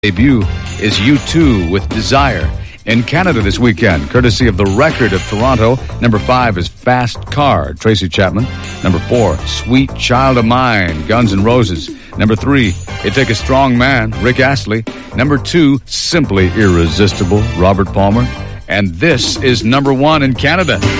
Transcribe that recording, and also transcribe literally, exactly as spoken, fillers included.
Debut is U two with Desire. In Canada this weekend, courtesy of The Record of Toronto, number five is Fast Car, Tracy Chapman. Number four, Sweet Child of Mine, Guns N' Roses. Number three, It Take a Strong Man, Rick Astley. Number two, Simply Irresistible, Robert Palmer. And this is number one in Canada.